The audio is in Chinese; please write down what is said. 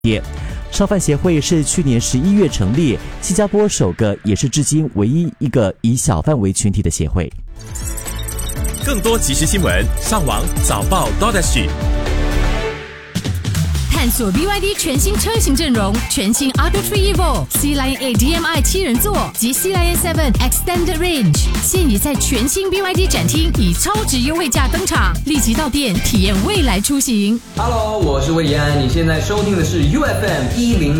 业。商贩协会是去年11月成立，新加坡首个也是至今唯一一个以小贩为群体的协会。 更多即时新闻，上网早报 .sg。 探索 BYD 全新车型阵容，全新 R3 Evo、Sea Lion 8 DMI 7人座及 Sea Lion 7 Extended Range， 现已在全新 BYD 展厅以超值优惠价登场，立即到店体验未来出行。 Hello， 我是魏延安，你现在收听的是 UFM 10。